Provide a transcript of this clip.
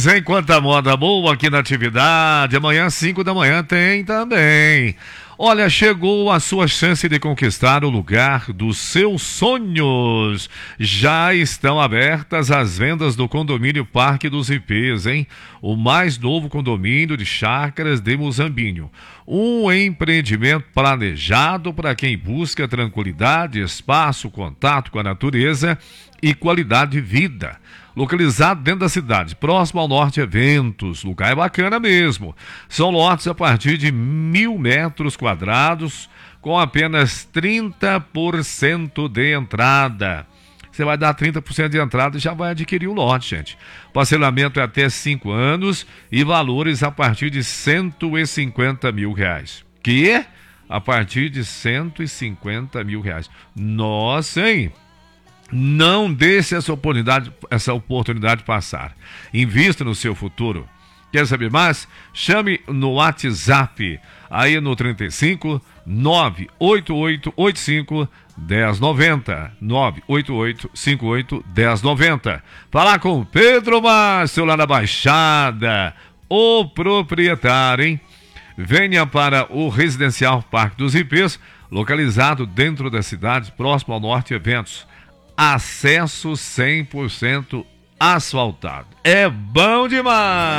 demais, hein? Quanta moda boa aqui na atividade. Amanhã, 5 da manhã, tem também. Olha, chegou a sua chance de conquistar o lugar dos seus sonhos. Já estão abertas as vendas do condomínio Parque dos Ipês, hein? O mais novo condomínio de chácaras de Muzambinho. Um empreendimento planejado para quem busca tranquilidade, espaço, contato com a natureza e qualidade de vida. Localizado dentro da cidade, próximo ao Norte Eventos. Lugar é bacana mesmo. São lotes a partir de 1.000 metros quadrados, com apenas 30% de entrada. Você vai dar 30% de entrada e já vai adquirir o lote, gente. Parcelamento é até 5 anos e valores a partir de R$150 mil. Que? A partir de R$150 mil. Nossa, hein? Não deixe essa oportunidade passar. Invista no seu futuro. Quer saber mais? Chame no WhatsApp, aí no 35 98885 1090. 988 58 1090. Falar com o Pedro Márcio lá na Baixada, o proprietário, hein? Venha para o Residencial Parque dos Ipês, localizado dentro da cidade, próximo ao Norte Eventos. Acesso 100% asfaltado. É bom demais!